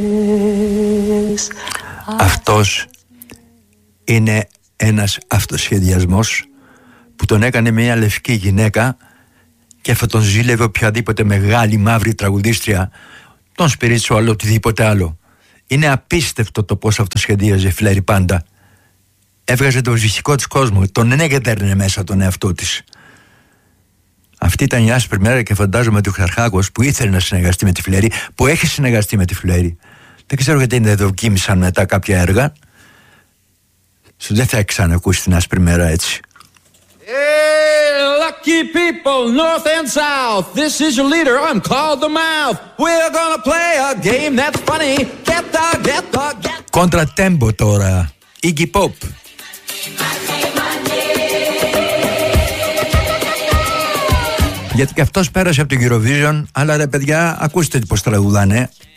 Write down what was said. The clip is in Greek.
Αυτός είναι ένας αυτοσχεδιασμός που τον έκανε μια λευκή γυναίκα και θα τον ζήλευε οποιαδήποτε μεγάλη μαύρη τραγουδίστρια, τον spiritual, οτιδήποτε άλλο. Είναι απίστευτο το πώς αυτοσχεδίαζε η Φλέρι πάντα. Έβγαζε το ζυχικό της κόσμο, τον έγκαιτέρνε μέσα τον εαυτό της. Αυτή ήταν η άσπρη μέρα και φαντάζομαι ότι ο Χαρχάκος που ήθελε να συνεργαστεί με τη Φλέρι, που έχει συνεργαστεί με τη Φλέρι, δεν ξέρω γιατί δεν δοκίμησαν μετά κάποια έργα. Δεν θα ξανακούσει την άσπρη μέρα έτσι. Hey, lucky people, north and south, this is your leader, I'm called the Mouth. We're gonna play a game that's funny. Get. Κόντρα-τέμπο τώρα, Iggy Pop. Γιατί και αυτός πέρασε από την Eurovision, αλλά ρε παιδιά, ακούστε πως τραγουδάνε.